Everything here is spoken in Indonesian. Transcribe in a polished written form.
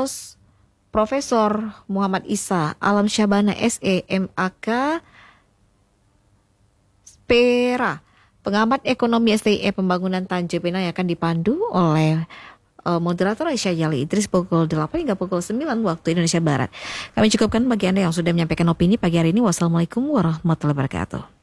Profesor Muhammad Isa Alam Syabana SE MAK Pera, pengamat ekonomi STIE Pembangunan Tanjung Pinang yang akan dipandu oleh moderator Aisyah Jali Idris pukul 8 hingga pukul 9 waktu Indonesia Barat. Kami cukupkan bagi Anda yang sudah menyampaikan opini pagi hari ini. Wassalamualaikum warahmatullahi wabarakatuh.